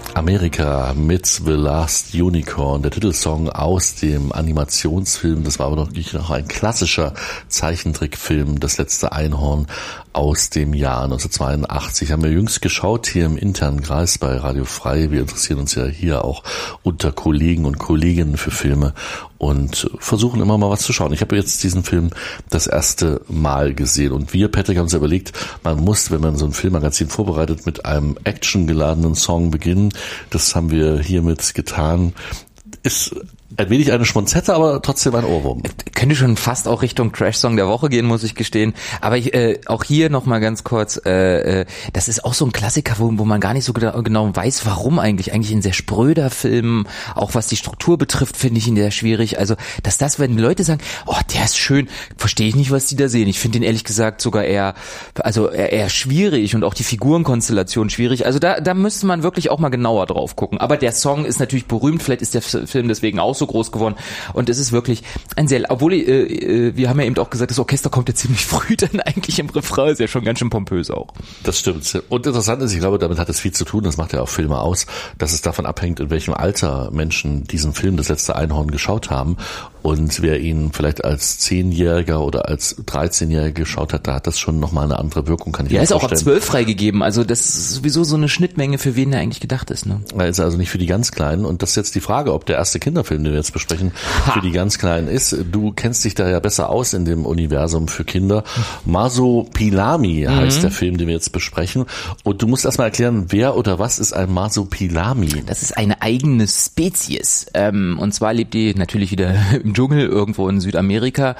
Amerika mit The Last Unicorn, der Titelsong aus dem Animationsfilm. Das war aber noch ein klassischer Zeichentrickfilm, Das letzte Einhorn aus dem Jahr 1982. Haben wir jüngst geschaut hier im internen Kreis bei Radio Frei. Wir interessieren uns ja hier auch unter Kollegen und Kolleginnen für Filme und versuchen immer mal was zu schauen. Ich habe jetzt diesen Film das erste Mal gesehen und wir, Patrick, haben uns überlegt, man muss, wenn man so ein Filmmagazin vorbereitet, mit einem actiongeladenen Song beginnen. Das haben wir hiermit getan. Ist ein wenig eine Schmonzette, aber trotzdem ein Ohrwurm. Könnte schon fast auch Richtung Trash-Song der Woche gehen, muss ich gestehen. Aber auch hier nochmal ganz kurz, das ist auch so ein Klassiker, wo man gar nicht so genau weiß, warum eigentlich. Eigentlich ein sehr spröder Film, auch was die Struktur betrifft, finde ich ihn sehr schwierig. Also, wenn Leute sagen, oh, der ist schön, verstehe ich nicht, was die da sehen. Ich finde ihn ehrlich gesagt sogar eher schwierig und auch die Figurenkonstellation schwierig. Also da müsste man wirklich auch mal genauer drauf gucken. Aber der Song ist natürlich berühmt, vielleicht ist der Film deswegen auch so groß geworden und es ist wirklich ein sehr, obwohl wir haben ja eben auch gesagt, das Orchester kommt ja ziemlich früh dann eigentlich im Refrain, ist ja schon ganz schön pompös auch. Das stimmt. Und interessant ist, ich glaube, damit hat es viel zu tun, das macht ja auch Filme aus, dass es davon abhängt, in welchem Alter Menschen diesen Film Das letzte Einhorn geschaut haben. Und wer ihn vielleicht als 10-Jähriger oder als 13-Jähriger geschaut hat, da hat das schon nochmal eine andere Wirkung, kann ich mir vorstellen. Ja, ist auch ab 12 freigegeben, also das ist sowieso so eine Schnittmenge, für wen der eigentlich gedacht ist. Ne? Er ist also nicht für die ganz Kleinen und das ist jetzt die Frage, ob der erste Kinderfilm, den wir jetzt besprechen, für die ganz Kleinen ist. Du kennst dich da ja besser aus in dem Universum für Kinder. Masopilami heißt der Film, den wir jetzt besprechen. Und du musst erstmal erklären, wer oder was ist ein Masopilami? Das ist eine eigene Spezies. Und zwar lebt die natürlich wieder im Dschungel irgendwo in Südamerika.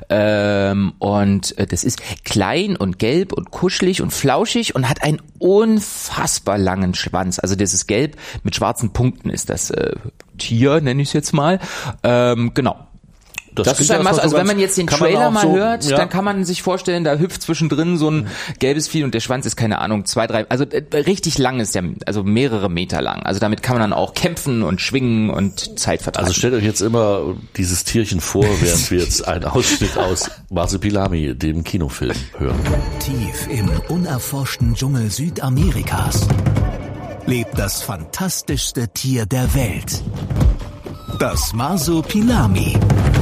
Und das ist klein und gelb und kuschelig und flauschig und hat einen unfassbar langen Schwanz. Also das ist gelb mit schwarzen Punkten ist das Tier, nenne ich es jetzt mal. Genau. Das ist ein also wenn man jetzt den Trailer mal hört, dann kann man sich vorstellen, da hüpft zwischendrin so ein gelbes Vieh und der Schwanz ist, keine Ahnung, 2, 3, also richtig lang ist der, also mehrere Meter lang. Also damit kann man dann auch kämpfen und schwingen und Zeit vertreiben. Also stellt euch jetzt immer dieses Tierchen vor, während wir jetzt einen Ausschnitt aus Masopilami, dem Kinofilm, hören. Tief im unerforschten Dschungel Südamerikas lebt das fantastischste Tier der Welt. Das Masopilami.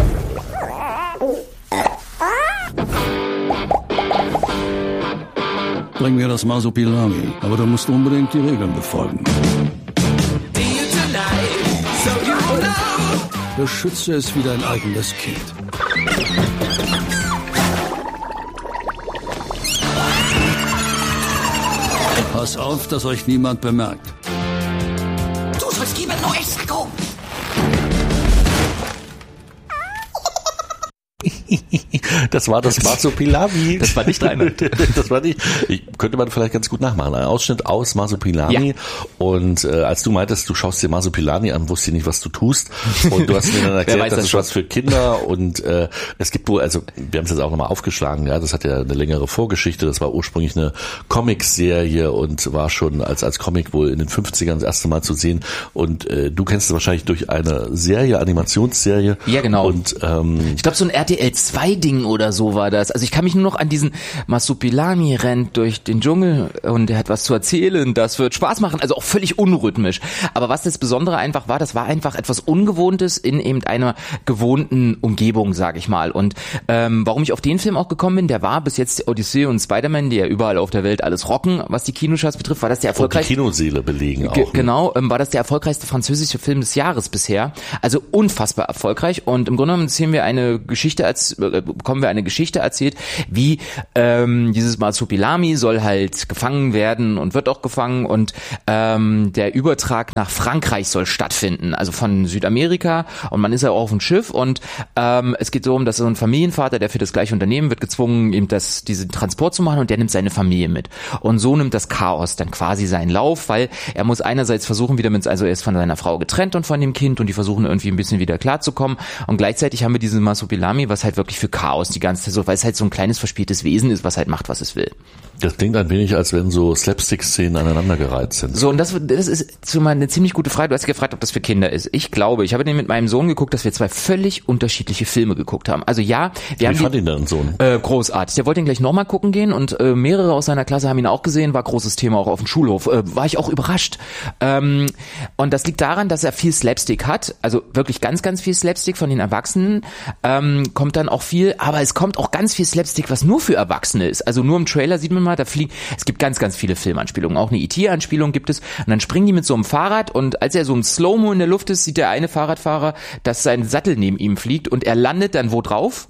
Bring mir das Masopilami, aber du musst unbedingt die Regeln befolgen. Beschütze es wie dein eigenes Kind. Pass auf, dass euch niemand bemerkt. Du sollst lieber nur Saco. Das war das Masopilami. Das war nicht deiner. Das war nicht. Könnte man vielleicht ganz gut nachmachen. Ein Ausschnitt aus Masopilami. Ja. Und als du meintest, du schaust dir Masopilami an, wusste ich nicht, was du tust. Und du hast mir dann erklärt, das ist was für Kinder. Und es gibt wohl, also wir haben es jetzt auch nochmal aufgeschlagen, ja, das hat ja eine längere Vorgeschichte. Das war ursprünglich eine Comic-Serie und war schon als Comic wohl in den 50ern das erste Mal zu sehen. Und du kennst es wahrscheinlich durch eine Serie, Animationsserie. Ja, genau. Und ich glaube, so ein RTL 2-Ding oder so war das. Also ich kann mich nur noch an diesen Masopilami rennt durch den Dschungel und er hat was zu erzählen. Das wird Spaß machen. Also auch völlig unrhythmisch. Aber was das Besondere einfach war, das war einfach etwas Ungewohntes in eben einer gewohnten Umgebung, sag ich mal. Und warum ich auf den Film auch gekommen bin, der war bis jetzt Odyssey und Spider-Man, die ja überall auf der Welt alles rocken, was die Kinocharts betrifft, war das der erfolgreichste. Und die Kinoseele belegen auch. Genau, war das der erfolgreichste französische Film des Jahres bisher. Also unfassbar erfolgreich. Und im Grunde genommen bekommen wir eine Geschichte erzählt, wie dieses Masopilami soll halt gefangen werden und wird auch gefangen und der Übertrag nach Frankreich soll stattfinden, also von Südamerika und man ist ja auch auf dem Schiff und es geht darum, dass so ein Familienvater, der für das gleiche Unternehmen wird gezwungen, eben diesen Transport zu machen und der nimmt seine Familie mit und so nimmt das Chaos dann quasi seinen Lauf, weil er muss einerseits versuchen, also er ist von seiner Frau getrennt und von dem Kind und die versuchen irgendwie ein bisschen wieder klarzukommen und gleichzeitig haben wir diesen Masopilami, was halt wirklich für Chaos die ganze Zeit so, weil es halt so ein kleines verspieltes Wesen ist, was halt macht, was es will. Das klingt ein wenig, als wenn so Slapstick-Szenen aneinandergereiht sind. So, und das ist schon mal eine ziemlich gute Frage. Du hast gefragt, ob das für Kinder ist. Ich glaube, ich habe den mit meinem Sohn geguckt, dass wir 2 völlig unterschiedliche Filme geguckt haben. Also ja, Wie fand ihn dein Sohn? Großartig. Der wollte ihn gleich nochmal gucken gehen und mehrere aus seiner Klasse haben ihn auch gesehen, war großes Thema auch auf dem Schulhof. War ich auch überrascht. Und das liegt daran, dass er viel Slapstick hat, also wirklich ganz, ganz viel Slapstick von den Erwachsenen, kommt dann auch viel, aber es kommt auch ganz viel Slapstick, was nur für Erwachsene ist. Also nur im Trailer sieht man mal, es gibt ganz, ganz viele Filmanspielungen, auch eine E.T.-Anspielung gibt es und dann springen die mit so einem Fahrrad und als er so im Slow-Mo in der Luft ist, sieht der eine Fahrradfahrer, dass sein Sattel neben ihm fliegt und er landet dann wo drauf?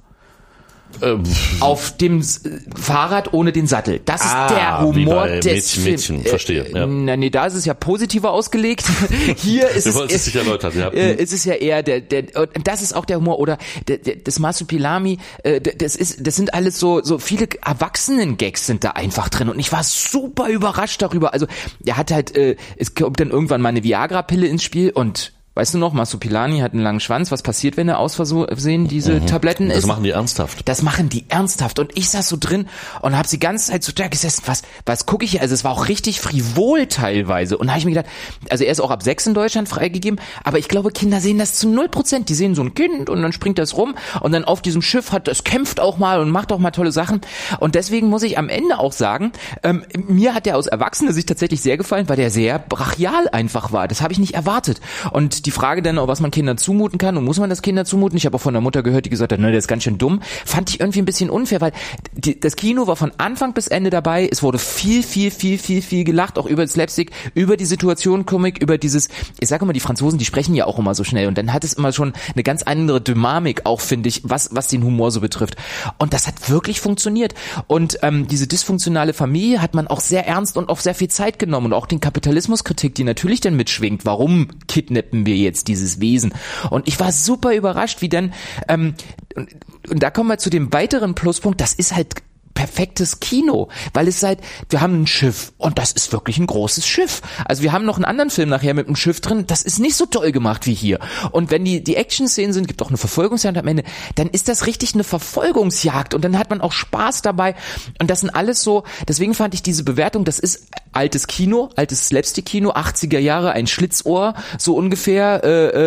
Auf dem Fahrrad ohne den Sattel. Das ist der Humor des Films. Verstehe. Ja. Nee, da ist es ja positiver ausgelegt. Hier ist es ja eher das ist auch der Humor oder das Marsupilami, das sind alles so viele Erwachsenen-Gags sind da einfach drin und ich war super überrascht darüber. Also er hat halt, es kommt dann irgendwann mal eine Viagra-Pille ins Spiel und weißt du noch, Marsupilami hat einen langen Schwanz. Was passiert, wenn er aus Versehen diese Tabletten isst? Das machen die ernsthaft. Das machen die ernsthaft. Und ich saß so drin und habe die ganze Zeit so da gesessen. Was gucke ich hier? Also es war auch richtig frivol teilweise. Und da habe ich mir gedacht, also er ist auch ab 6 in Deutschland freigegeben. Aber ich glaube, Kinder sehen das zu 0%. Die sehen so ein Kind und dann springt das rum. Und dann auf diesem Schiff das kämpft auch mal und macht auch mal tolle Sachen. Und deswegen muss ich am Ende auch sagen, mir hat der aus erwachsener Sicht tatsächlich sehr gefallen, weil der sehr brachial einfach war. Das habe ich nicht erwartet. Und die Frage dann, was man Kindern zumuten kann und muss man das Kindern zumuten? Ich habe auch von der Mutter gehört, die gesagt hat, ne, das ist ganz schön dumm. Fand ich irgendwie ein bisschen unfair, weil das Kino war von Anfang bis Ende dabei. Es wurde viel gelacht, auch über Slapstick, über die Situation Komik, über dieses, ich sage immer, die Franzosen, die sprechen ja auch immer so schnell und dann hat es immer schon eine ganz andere Dynamik auch, finde ich, was den Humor so betrifft. Und das hat wirklich funktioniert. Und diese dysfunktionale Familie hat man auch sehr ernst und auch sehr viel Zeit genommen und auch den Kapitalismuskritik, die natürlich dann mitschwingt. Warum kidnappen wir jetzt dieses Wesen? Und ich war super überrascht, wie dann und da kommen wir zu dem weiteren Pluspunkt, das ist halt perfektes Kino, weil es wir haben ein Schiff und das ist wirklich ein großes Schiff. Also wir haben noch einen anderen Film nachher mit einem Schiff drin, das ist nicht so toll gemacht wie hier. Und wenn die Action-Szenen sind, gibt auch eine Verfolgungsjagd am Ende, dann ist das richtig eine Verfolgungsjagd und dann hat man auch Spaß dabei und das sind alles so, deswegen fand ich diese Bewertung, das ist altes Kino, altes Slapstick-Kino, 80er Jahre, ein Schlitzohr, so ungefähr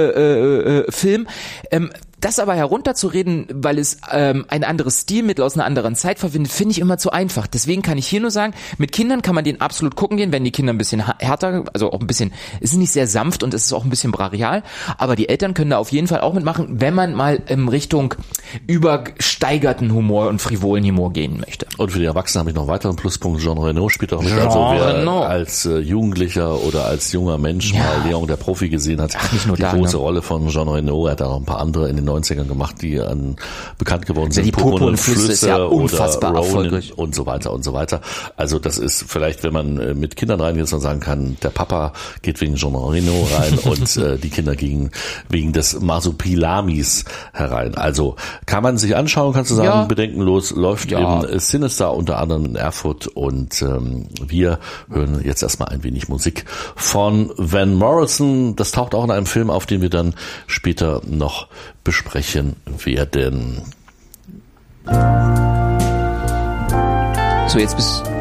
Film. Das aber herunterzureden, weil es ein anderes Stilmittel aus einer anderen Zeit verwendet, finde ich immer zu einfach. Deswegen kann ich hier nur sagen, mit Kindern kann man den absolut gucken gehen, wenn die Kinder ein bisschen härter, also auch ein bisschen, es ist nicht sehr sanft und es ist auch ein bisschen brachial, aber die Eltern können da auf jeden Fall auch mitmachen, wenn man mal in Richtung übersteigerten Humor und frivolen Humor gehen möchte. Und für die Erwachsenen habe ich noch einen weiteren Pluspunkt. Jean Reno spielt auch mit. Also wer als Jugendlicher oder als junger Mensch mal Leon der Profi gesehen hat, die große Rolle von Jean Reno, er hat auch noch ein paar andere in den 90ern gemacht, die bekannt geworden sind. Die Popo und Flüsse ist ja unfassbar erfolgreich. Und so weiter und so weiter. Also das ist vielleicht, wenn man mit Kindern reingeht und sagen kann, der Papa geht wegen Jean Reno rein und die Kinder gehen wegen des Marsupilamis herein. Also kann man sich anschauen, kannst du sagen, bedenkenlos, läuft im Sinister unter anderem in Erfurt und wir hören jetzt erstmal ein wenig Musik von Van Morrison. Das taucht auch in einem Film auf, den wir dann später noch besprechen werden. So, jetzt bist